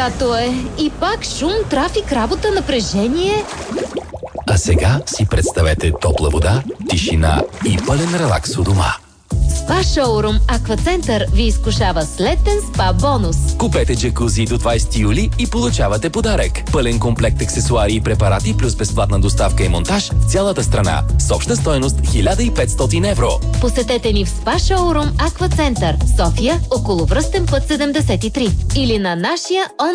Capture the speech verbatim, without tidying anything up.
Каквато е. И пак шум, трафик, работа, напрежение. А сега си представете топла вода, тишина и пълен релакс у дома. Спа шоурум Аквацентър ви изкушава с летен спа бонус. Купете джакузи до двайсети юли и получавате подарък. Пълен комплект аксесуари и препарати плюс безплатна доставка и монтаж в цялата страна с обща стойност хиляда и петстотин евро. Посетете ни в Спа шоурум Аквацентър, София, околовръстен път седемдесет и три или на нашия